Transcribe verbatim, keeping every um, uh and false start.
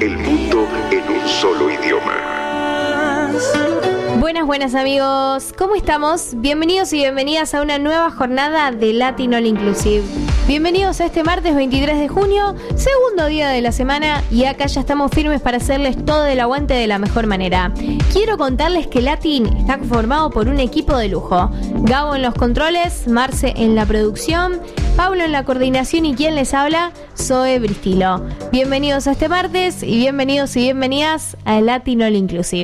El mundo en un solo idioma. Buenas, buenas amigos, ¿cómo estamos? Bienvenidos y bienvenidas a una nueva jornada de Latin All Inclusive. Bienvenidos a este martes veintitrés de junio, segundo día de la semana, y acá ya estamos firmes para hacerles todo el aguante de la mejor manera. Quiero contarles que Latin está conformado por un equipo de lujo. Gabo en los controles, Marce en la producción, Pablo en la coordinación y quien les habla, Zoe Bristilo. Bienvenidos a este martes y bienvenidos y bienvenidas a Latin All Inclusive.